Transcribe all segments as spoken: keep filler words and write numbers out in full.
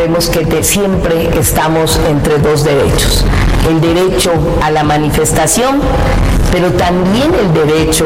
recordemos que te, siempre estamos entre dos derechos, el derecho a la manifestación, pero también el derecho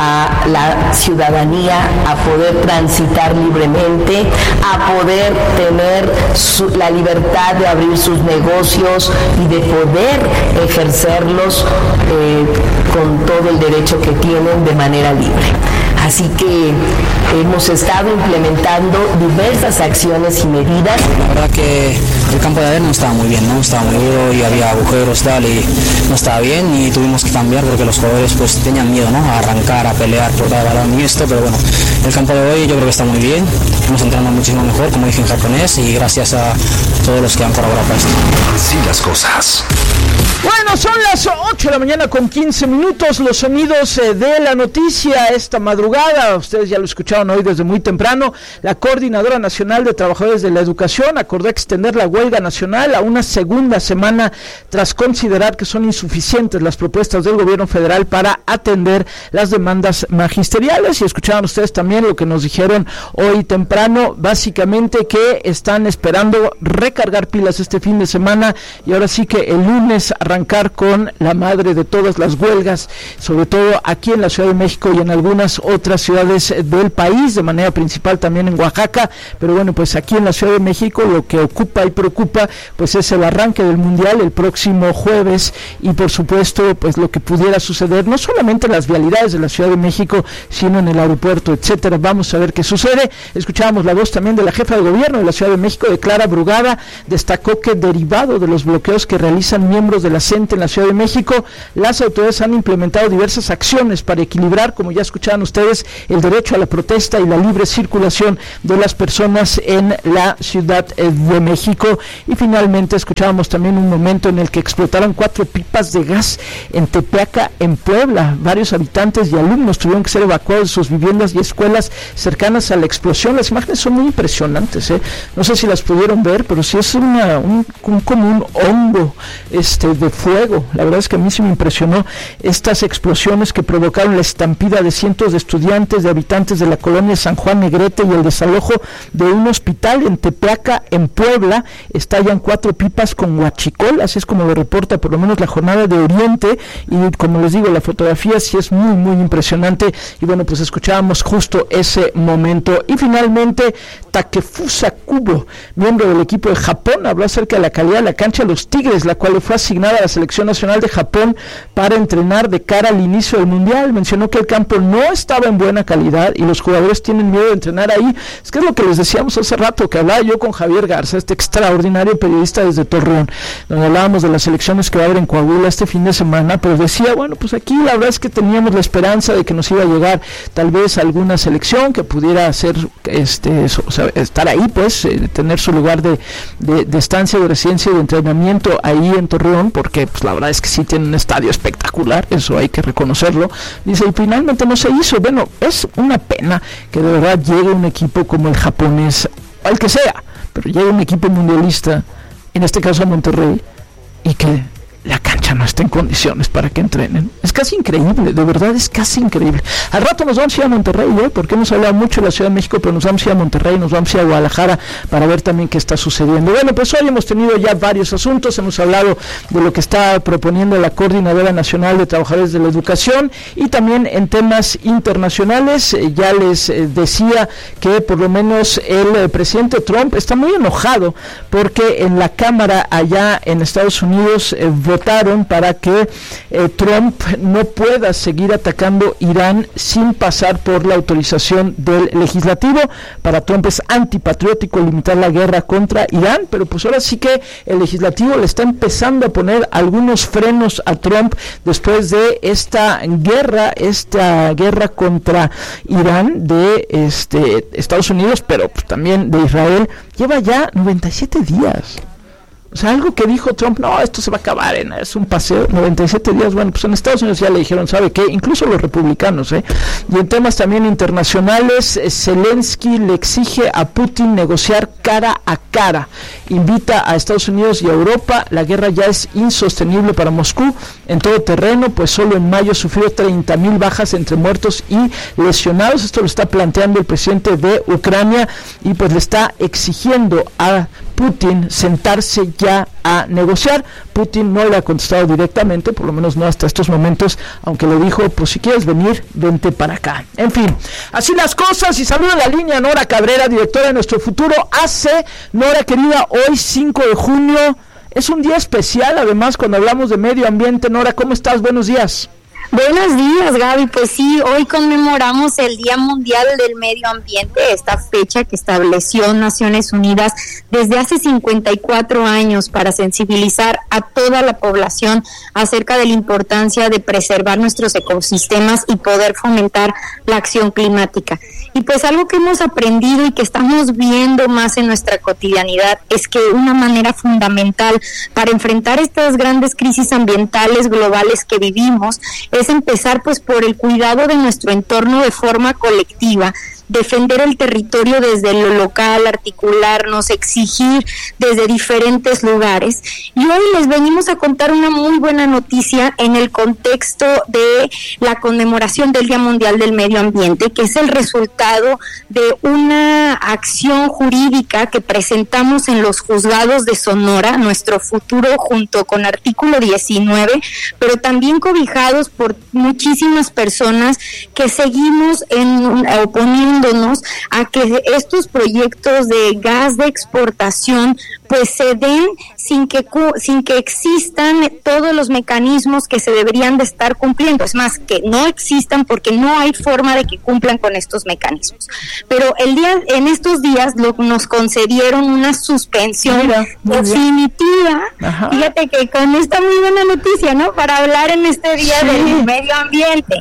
a la ciudadanía a poder transitar libremente, a poder tener su, la libertad de abrir sus negocios y de poder ejercerlos eh, con todo el derecho que tienen de manera libre. Así que hemos estado implementando diversas acciones y medidas. La verdad que el campo de ayer no estaba muy bien, ¿no? Estaba muy duro y había agujeros tal y no estaba bien y tuvimos que cambiar porque los jugadores pues tenían miedo, ¿no? A arrancar, a pelear por el balón y esto, pero bueno, el campo de hoy yo creo que está muy bien, hemos entrenado muchísimo mejor, como dije en japonés, y gracias a todos los que han colaborado para esto. Así las cosas. Bueno, son las ocho de la mañana con quince minutos, los sonidos eh, de la noticia esta madrugada, ustedes ya lo escucharon hoy desde muy temprano. La Coordinadora Nacional de Trabajadores de la Educación acordó extender la huelga nacional a una segunda semana tras considerar que son insuficientes las propuestas del gobierno federal para atender las demandas magisteriales, y escucharon ustedes también lo que nos dijeron hoy temprano, básicamente que están esperando recargar pilas este fin de semana y ahora sí que el lunes arrancar con la madre de todas las huelgas, sobre todo aquí en la Ciudad de México y en algunas otras ciudades del país, de manera principal también en Oaxaca, pero bueno, pues aquí en la Ciudad de México lo que ocupa y preocupa pues es el arranque del Mundial el próximo jueves y por supuesto pues lo que pudiera suceder, no solamente en las vialidades de la Ciudad de México, sino en el aeropuerto, etcétera. Vamos a ver qué sucede. Escuchábamos la voz también de la jefa de gobierno de la Ciudad de México, de Clara Brugada, destacó que derivado de los bloqueos que realizan miembros de la C E N T E en la Ciudad de México, las autoridades han implementado diversas acciones para equilibrar, como ya escuchaban ustedes, el derecho a la protesta y la libre circulación de las personas en la Ciudad de México. Y finalmente escuchábamos también un momento en el que explotaron cuatro pipas de gas en Tepeaca, en Puebla. Varios habitantes y alumnos tuvieron que ser evacuados de sus viviendas y escuelas cercanas a la explosión. Las imágenes son muy impresionantes, ¿eh? No sé si las pudieron ver, pero sí es una, un, un, como un hongo este, de fuego. La verdad es que a mí sí me impresionó estas explosiones que provocaron la estampida de cientos de estudiantes, de habitantes de la colonia San Juan Negrete y el desalojo de un hospital en Tepeaca, en Puebla. Estallan cuatro pipas con huachicol, así es como lo reporta por lo menos la Jornada de Oriente, y como les digo, la fotografía sí es muy muy impresionante, y bueno, pues escuchábamos justo ese momento. Y finalmente Takefusa Kubo, miembro del equipo de Japón, habló acerca de la calidad de la cancha de los Tigres, la cual le fue asignada a la Selección Nacional de Japón para entrenar de cara al inicio del Mundial. Mencionó que el campo no estaba en buena calidad y los jugadores tienen miedo de entrenar ahí. Es que es lo que les decíamos hace rato, que hablaba yo con Javier Garza, este extraordinario periodista desde Torreón, donde hablábamos de las elecciones que va a haber en Coahuila este fin de semana, pero decía, bueno, pues aquí la verdad es que teníamos la esperanza de que nos iba a llegar tal vez alguna selección que pudiera hacer, este, o sea, estar ahí, pues, eh, tener su lugar de, de, de estancia, de residencia y de entrenamiento ahí en Torreón, porque pues la verdad es que sí tiene un estadio espectacular, eso hay que reconocerlo. Dice, y finalmente no se hizo. Bueno, es una pena que de verdad llegue un equipo como el japonés, o el que sea, pero llegue un equipo mundialista, en este caso a Monterrey, y que la cancha no está en condiciones para que entrenen. Es casi increíble, de verdad es casi increíble. Al rato nos vamos a ir a Monterrey, ¿eh? Porque hemos hablado mucho de la Ciudad de México, pero nos vamos a ir a Monterrey, nos vamos a ir a Guadalajara para ver también qué está sucediendo. Bueno, pues hoy hemos tenido ya varios asuntos, hemos hablado de lo que está proponiendo la Coordinadora Nacional de Trabajadores de la Educación y también en temas internacionales. Eh, ya les eh, decía que por lo menos el eh, presidente Trump está muy enojado porque en la Cámara allá en Estados Unidos eh, votaron para que eh, Trump no pueda seguir atacando Irán sin pasar por la autorización del legislativo. Para Trump es antipatriótico limitar la guerra contra Irán, pero pues ahora sí que el legislativo le está empezando a poner algunos frenos a Trump después de esta guerra, esta guerra contra Irán de este Estados Unidos, pero pues también de Israel. Lleva ya noventa y siete días. O sea, algo que dijo Trump, no, esto se va a acabar, en, es un paseo, noventa y siete días, bueno, pues en Estados Unidos ya le dijeron, ¿sabe qué? Incluso los republicanos, ¿eh? Y en temas también internacionales, eh, Zelensky le exige a Putin negociar cara a cara, invita a Estados Unidos y a Europa, la guerra ya es insostenible para Moscú, en todo terreno, pues solo en mayo sufrió treinta mil bajas entre muertos y lesionados. Esto lo está planteando el presidente de Ucrania y pues le está exigiendo a Putin sentarse ya a negociar. Putin no le ha contestado directamente, por lo menos no hasta estos momentos, aunque le dijo, pues si quieres venir, vente para acá. En fin, así las cosas, y saludo en la línea Nora Cabrera, directora de Nuestro Futuro A C E. Nora, querida, hoy cinco de junio, es un día especial, además, cuando hablamos de medio ambiente. Nora, ¿cómo estás? Buenos días. Buenos días, Gaby. Pues sí, hoy conmemoramos el Día Mundial del Medio Ambiente, esta fecha que estableció Naciones Unidas desde hace cincuenta y cuatro años para sensibilizar a toda la población acerca de la importancia de preservar nuestros ecosistemas y poder fomentar la acción climática. Y pues algo que hemos aprendido y que estamos viendo más en nuestra cotidianidad es que una manera fundamental para enfrentar estas grandes crisis ambientales globales que vivimos es empezar pues por el cuidado de nuestro entorno de forma colectiva, defender el territorio desde lo local, articularnos, exigir desde diferentes lugares. Y hoy les venimos a contar una muy buena noticia en el contexto de la conmemoración del Día Mundial del Medio Ambiente, que es el resultado de una acción jurídica que presentamos en los juzgados de Sonora, Nuestro Futuro, junto con Artículo diecinueve, pero también cobijados por muchísimas personas que seguimos en, oponiendo a que estos proyectos de gas de exportación pues se den sin que sin que existan todos los mecanismos que se deberían de estar cumpliendo. Es más, que no existan porque no hay forma de que cumplan con estos mecanismos. Pero el día en estos días lo, nos concedieron una suspensión Mira, definitiva. Ajá. Fíjate que con esta muy buena noticia, ¿no? Para hablar en este día sí. del medio ambiente.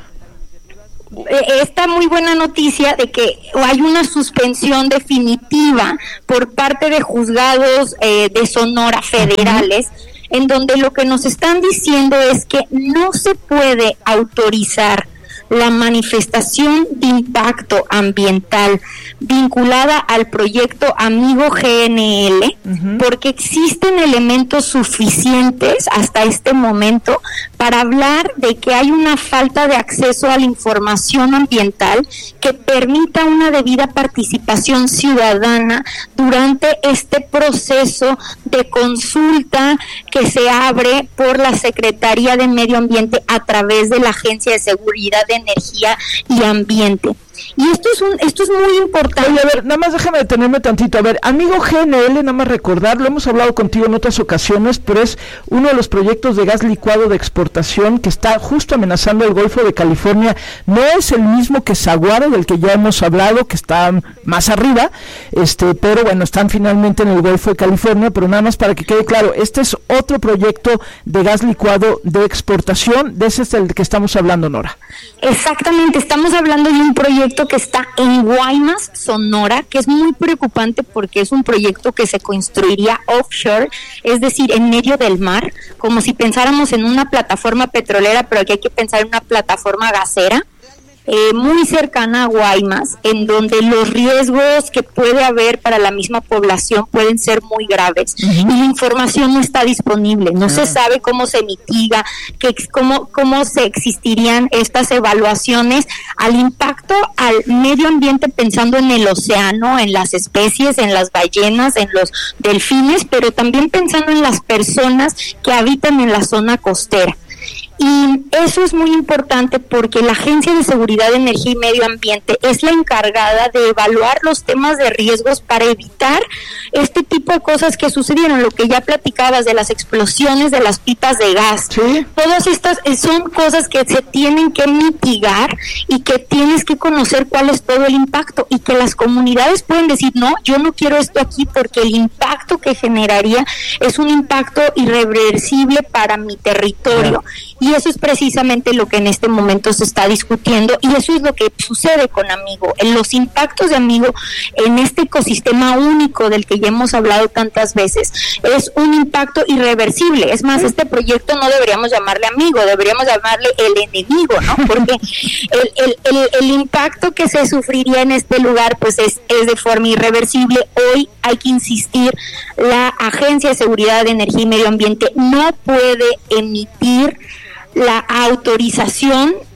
Esta muy buena noticia de que hay una suspensión definitiva por parte de juzgados eh, de Sonora federales, en donde lo que nos están diciendo es que no se puede autorizar la manifestación de impacto ambiental vinculada al proyecto Amigo G N L, uh-huh. porque existen elementos suficientes hasta este momento para hablar de que hay una falta de acceso a la información ambiental que permita una debida participación ciudadana durante este proceso de consulta que se abre por la Secretaría de Medio Ambiente a través de la Agencia de Seguridad de Energía y Ambiente. Y esto es un, esto es muy importante. Oye, a ver, nada más déjame detenerme tantito. A ver, Amigo G N L, nada más recordar, lo hemos hablado contigo en otras ocasiones, pero es uno de los proyectos de gas licuado de exportación que está justo amenazando el Golfo de California. No es el mismo que Saguaro, del que ya hemos hablado, que está más arriba, este, pero bueno, están finalmente en el Golfo de California. Pero nada más para que quede claro, este es otro proyecto de gas licuado de exportación. De ese es el que estamos hablando, Nora. Exactamente, estamos hablando de un proyecto que está en Guaymas, Sonora, que es muy preocupante porque es un proyecto que se construiría offshore, es decir, en medio del mar, como si pensáramos en una plataforma petrolera, pero aquí hay que pensar en una plataforma gasera. Eh, muy cercana a Guaymas, en donde los riesgos que puede haber para la misma población pueden ser muy graves, uh-huh. y la información no está disponible, no uh-huh. se sabe cómo se mitiga, que, cómo, cómo se existirían estas evaluaciones al impacto al medio ambiente, pensando en el océano, en las especies, en las ballenas, en los delfines, pero también pensando en las personas que habitan en la zona costera. Y eso es muy importante porque la Agencia de Seguridad de Energía y Medio Ambiente es la encargada de evaluar los temas de riesgos para evitar este tipo de cosas que sucedieron, lo que ya platicabas de las explosiones de las pipas de gas. ¿Sí? Todas estas son cosas que se tienen que mitigar y que tienes que conocer cuál es todo el impacto, y que las comunidades pueden decir, no, yo no quiero esto aquí porque el impacto que generaría es un impacto irreversible para mi territorio. Y eso es precisamente lo que en este momento se está discutiendo, y eso es lo que sucede con Amigo. En los impactos de Amigo en este ecosistema único del que ya hemos hablado tantas veces, es un impacto irreversible. Es más, este proyecto no deberíamos llamarle Amigo, deberíamos llamarle el enemigo, ¿no? Porque el, el, el, el impacto que se sufriría en este lugar pues es, es de forma irreversible. Hoy hay que insistir, la Agencia de Seguridad de Energía y Medio Ambiente no puede emitir la autorización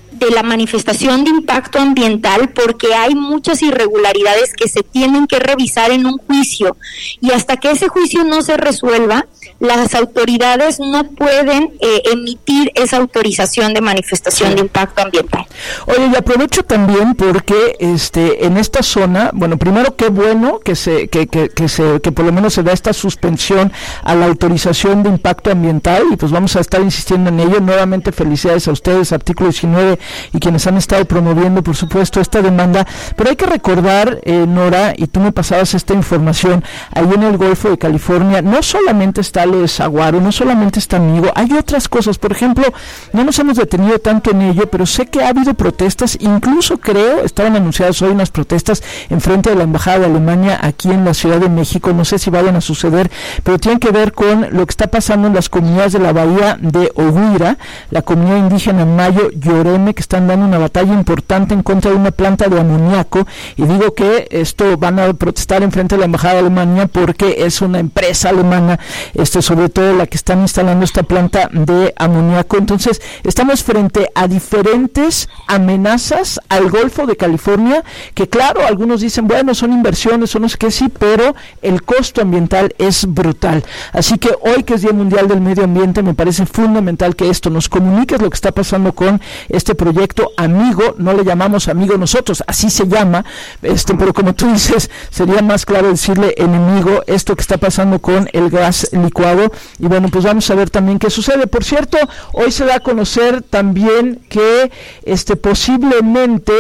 de la manifestación de impacto ambiental, porque hay muchas irregularidades que se tienen que revisar en un juicio, y hasta que ese juicio no se resuelva, las autoridades no pueden eh, emitir esa autorización de manifestación de impacto ambiental. Oye, y aprovecho también porque este en esta zona, bueno, primero qué bueno que se que, que, que se que por lo menos se da esta suspensión a la autorización de impacto ambiental, y pues vamos a estar insistiendo en ello. Nuevamente felicidades a ustedes, Artículo diecinueve, y quienes han estado promoviendo, por supuesto, esta demanda. Pero hay que recordar, eh, Nora, y tú me pasabas esta información, ahí en el Golfo de California no solamente está lo de Saguaro, no solamente está Amigo, hay otras cosas. Por ejemplo, no nos hemos detenido tanto en ello, pero sé que ha habido protestas, incluso creo, estaban anunciadas hoy unas protestas en frente de la Embajada de Alemania aquí en la Ciudad de México, no sé si vayan a suceder, pero tienen que ver con lo que está pasando en las comunidades de la bahía de Oguira, la comunidad indígena Mayo Yoreme, que están dando una batalla importante en contra de una planta de amoníaco, y digo que esto van a protestar en frente de la Embajada de Alemania porque es una empresa alemana, este sobre todo la que están instalando esta planta de amoníaco. Entonces estamos frente a diferentes amenazas al Golfo de California, que claro, algunos dicen, bueno, son inversiones o no sé qué, sí, pero el costo ambiental es brutal. Así que hoy, que es Día Mundial del Medio Ambiente, me parece fundamental que esto nos comuniques lo que está pasando con este proyecto Amigo. No le llamamos Amigo nosotros, así se llama, este, pero como tú dices, sería más claro decirle enemigo, esto que está pasando con el gas licuado. Y bueno, pues vamos a ver también qué sucede. Por cierto, hoy se da a conocer también que este posiblemente,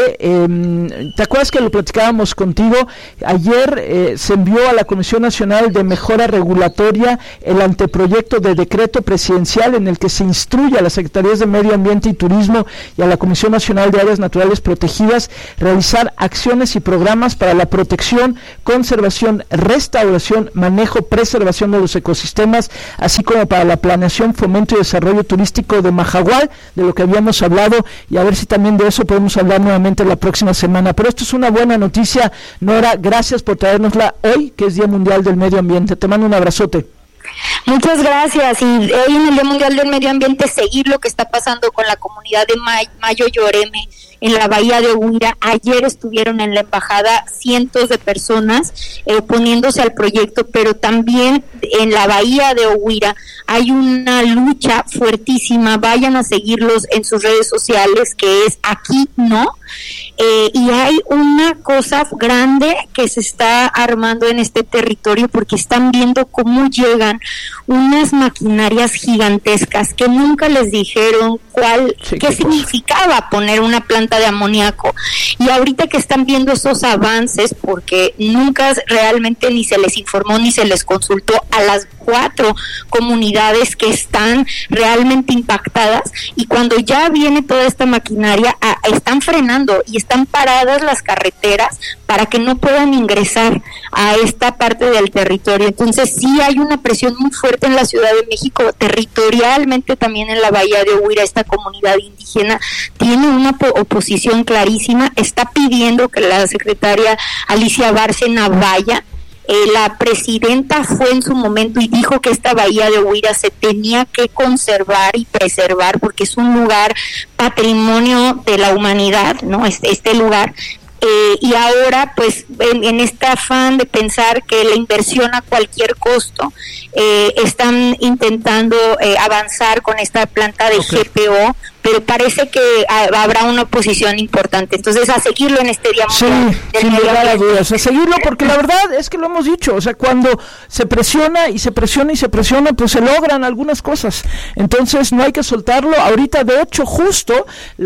eh, ¿te acuerdas que lo platicábamos contigo? Ayer eh, se envió a la Comisión Nacional de Mejora Regulatoria el anteproyecto de decreto presidencial en el que se instruye a las Secretarías de Medio Ambiente y Turismo y a la Comisión Nacional de Áreas Naturales Protegidas realizar acciones y programas para la protección, conservación, restauración, manejo, preservación de los ecosistemas, así como para la planeación, fomento y desarrollo turístico de Mahahual, de lo que habíamos hablado, y a ver si también de eso podemos hablar nuevamente la próxima semana. Pero esto es una buena noticia, Nora, gracias por traérnosla hoy, que es Día Mundial del Medio Ambiente. Te mando un abrazote. Muchas gracias, y hoy en el Día Mundial del Medio Ambiente seguir lo que está pasando con la comunidad de May- Mayo Yoreme en la bahía de Oguira. Ayer estuvieron en la embajada cientos de personas eh, oponiéndose al proyecto, pero también en la bahía de Oguira hay una lucha fuertísima. Vayan a seguirlos en sus redes sociales, que es Aquí No. Eh, y hay una cosa grande que se está armando en este territorio, porque están viendo cómo llegan unas maquinarias gigantescas que nunca les dijeron cuál, sí, qué, qué significaba poner una planta de amoníaco, y ahorita que están viendo esos avances, porque nunca realmente ni se les informó ni se les consultó a las cuatro comunidades que están realmente impactadas, y cuando ya viene toda esta maquinaria, a, están frenando y están paradas las carreteras para que no puedan ingresar a esta parte del territorio. Entonces sí hay una presión muy fuerte en la Ciudad de México, territorialmente también en la bahía de Oguira. Esta comunidad indígena tiene una oposición clarísima, está pidiendo que la secretaria Alicia Bárcena vaya. Eh, la presidenta fue en su momento y dijo que esta bahía de Oguira se tenía que conservar y preservar porque es un lugar patrimonio de la humanidad, ¿no? Este, este lugar. Eh, y ahora, pues, en, en este afán de pensar que la inversión a cualquier costo, eh, están intentando eh, avanzar con esta planta de okay. G P O, pero parece que a, habrá una oposición importante. Entonces, a seguirlo en este día. Sí, sin lugar a dudas, a seguirlo, porque la verdad es que lo hemos dicho, o sea, cuando se presiona y se presiona y se presiona, pues se logran algunas cosas. Entonces, no hay que soltarlo. Ahorita, de hecho, justo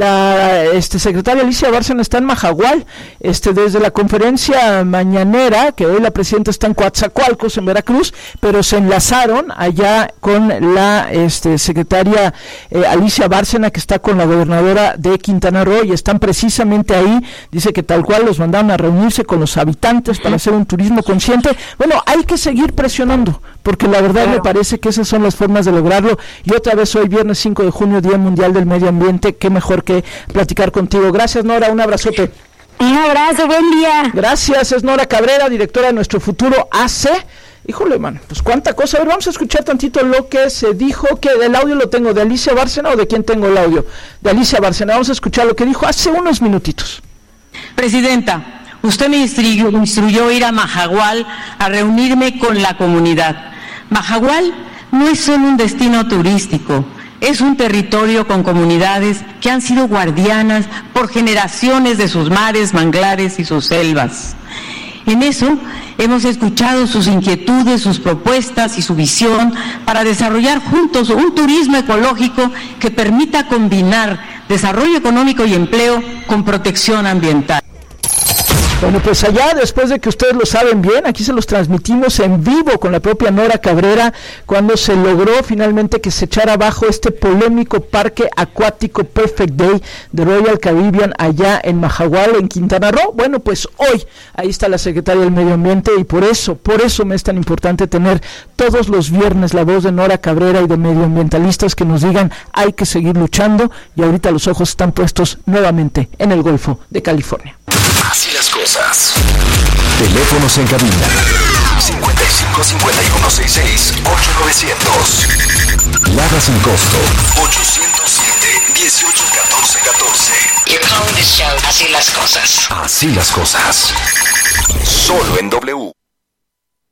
la este secretaria Alicia Bárcena está en Mahahual, este desde la conferencia mañanera, que hoy la presidenta está en Coatzacoalcos, en Veracruz, pero se enlazaron allá con la este secretaria eh, Alicia Bárcena, que está con la gobernadora de Quintana Roo, y están precisamente ahí. Dice que tal cual los mandaron a reunirse con los habitantes para hacer un turismo consciente. Bueno, hay que seguir presionando, porque la verdad claro. me parece que esas son las formas de lograrlo. Y otra vez hoy, viernes cinco de junio, Día Mundial del Medio Ambiente, qué mejor que platicar contigo. Gracias, Nora, un abrazote. Un abrazo, buen día. Gracias, es Nora Cabrera, directora de Nuestro Futuro A C. Híjole, man, pues cuánta cosa. A ver, vamos a escuchar tantito lo que se dijo, que del audio lo tengo, de Alicia Bárcena, o de quién tengo el audio, de Alicia Bárcena. Vamos a escuchar lo que dijo hace unos minutitos. Presidenta, usted me instruyó, me instruyó ir a Mahahual a reunirme con la comunidad. Mahahual no es solo un destino turístico, es un territorio con comunidades que han sido guardianas por generaciones de sus mares, manglares y sus selvas. En eso hemos escuchado sus inquietudes, sus propuestas y su visión para desarrollar juntos un turismo ecológico que permita combinar desarrollo económico y empleo con protección ambiental. Bueno, pues allá, después de que ustedes lo saben bien, aquí se los transmitimos en vivo con la propia Nora Cabrera, cuando se logró finalmente que se echara abajo este polémico parque acuático Perfect Day de Royal Caribbean allá en Mahahual, en Quintana Roo. Bueno, pues hoy ahí está la secretaria del Medio Ambiente, y por eso, por eso me es tan importante tener todos los viernes la voz de Nora Cabrera y de medioambientalistas que nos digan hay que seguir luchando, y ahorita los ojos están puestos nuevamente en el Golfo de California. Así las cosas. Teléfonos en cabina cincuenta y cinco cincuenta y uno sesenta y seis ocho novecientos. Lada sin costo ochocientos siete dieciocho catorce catorce. You're calling this show Así las cosas. Así las cosas. Solo en W.